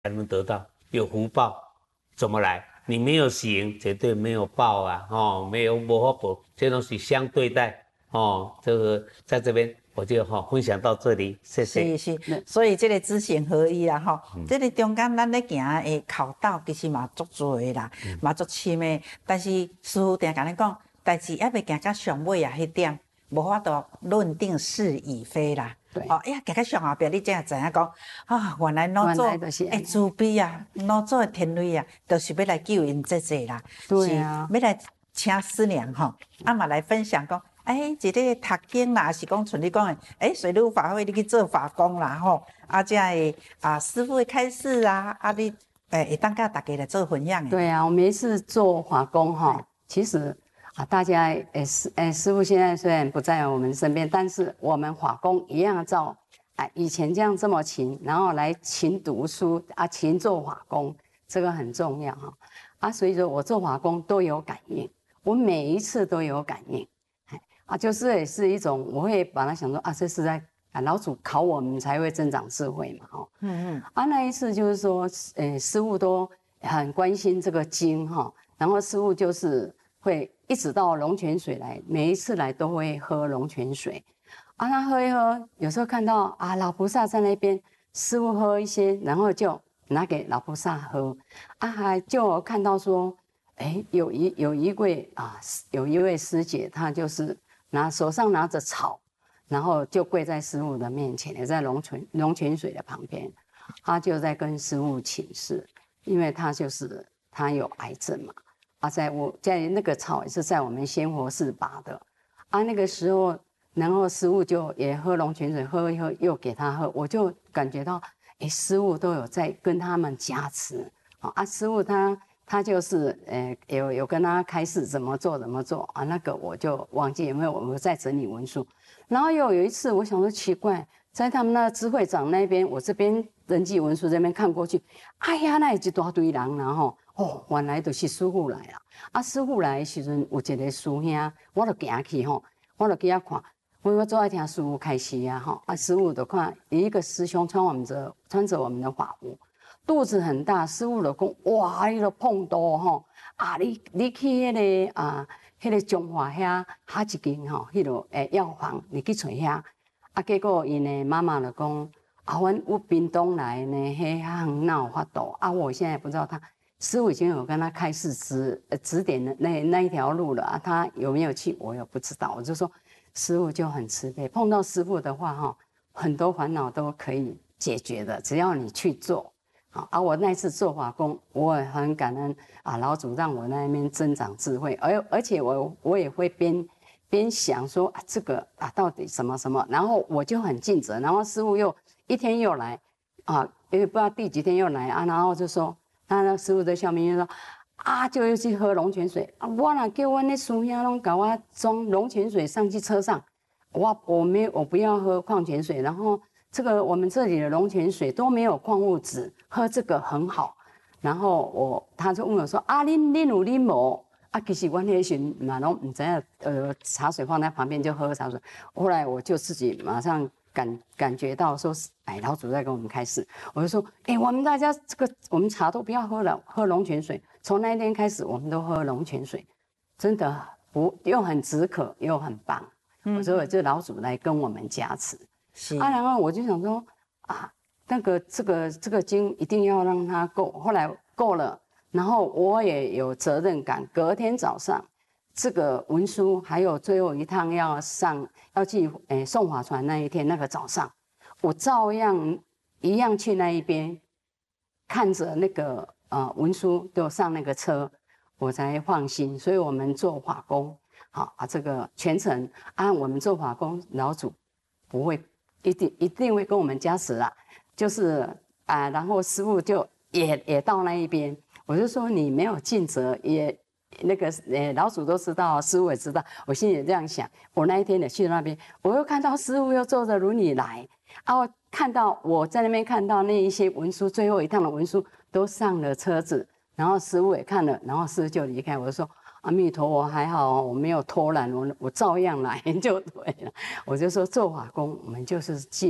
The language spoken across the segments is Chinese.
才能得到，有福报怎么来？你没有行，绝对没有报啊！哦，没有无法报，这东西相对待哦。这个在这边我就分享到这里，谢谢。 是，所以这个知行合一啦吼，这个中间咱咧行的口道其实嘛足多的啦，嘛足深的。但是师傅定甲你讲，代志还未行到上尾啊，迄点无法度论定是与非啦。 对， 哦，行到上后壁，你才会知影讲啊，原来老祖的慈悲啊，老祖的天理啊，就是要来救因这啦。 对啊， 要来请师娘吼，嘛来分享讲。一个读经啦，是讲像你讲的，水陆法会你去做法工啦吼，这会师父的开示啊，你会当甲大家来做分享的。 对啊，我每一次做法工哈，其实大家师父现在虽然不在我们身边，但是我们法工一样照以前这样这么勤，然后来勤读书勤做法工，这个很重要哈所以说我做法工都有感应，我每一次都有感应。就是也是一种，我会把它想说这是在老祖考我们才会增长智慧嘛那一次就是说，师父都很关心这个经然后师父就是会一直到龙泉水来，每一次来都会喝龙泉水他喝一喝，有时候看到老菩萨在那边，师父喝一些，然后就拿给老菩萨喝还就看到说，有一位师姐，她就是手上拿着草，然后就跪在师父的面前，也在龙泉水的旁边，他就在跟师父请示，因为他有癌症嘛，在那个草也是在我们仙佛寺拔的那个时候，然后师父就也喝龙泉水，喝一喝又给他喝，我就感觉到，师父都有在跟他们加持师父他就是有跟他开示怎么做那个我就忘记，因为我在整理文书。然后有一次我想说奇怪，在他们那智慧长那边，我这边人际文书这边看过去，那一大堆人然后原来就是师父来了师父来的时阵有一个师兄，我就行去我就给他看，我最爱听师父开示师父就看一个师兄穿着我们的法服，肚子很大，师父就讲哇，你都碰到你去迄个中华遐一间迄个药房，你去找遐结果因的妈妈就讲我屏东来呢，遐远哪有法度我现在不知道师父已经有跟他开示指点的那一条路了他有没有去我也不知道，我就说师父就很慈悲，碰到师父的话很多烦恼都可以解决的，只要你去做我那次做法工，我也很感恩老祖让我那边增长智慧，而且我也会边想说这个到底什么，然后我就很尽责，然后师父又一天又来因为不知道第几天又来然后就说那师父在下面就说就又去喝龙泉水我若叫我那师兄拢给我装龙泉水上去车上，我不要喝矿泉水，然后这个我们这里的龙泉水都没有矿物质，喝这个很好。然后他就问我说恁有啉无其实我那时嘛拢不知道茶水放在旁边就喝茶水，后来我就自己马上感觉到说老祖在跟我们开示，我就说我们大家我们茶都不要喝了，喝龙泉水。从那一天开始我们都喝龙泉水，真的又很止渴又很棒所以这老祖来跟我们加持然后我就想说那个这个经一定要让它够，后来够了，然后我也有责任感，隔天早上这个文书还有最后一趟要去送法船那一天那个早上，我照样一样去那一边看着那个文书就上那个车，我才放心。所以我们做法工这个全程我们做法工，老祖不会一定会跟我们加持啦，就是然后师父就也到那一边，我就说你没有尽责，也那个老祖都知道，师父也知道，我心里也这样想。我那一天也去那边，我又看到师父又坐着轮椅来我看到我在那边看到那一些文书，最后一趟的文书都上了车子，然后师父也看了，然后师父就离开。我就说阿弥陀佛，还好我没有偷懒，我照样来就对了。我就说做法工，我们就是尽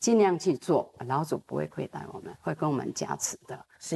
尽量去做，老祖不会亏待我们，会跟我们加持的。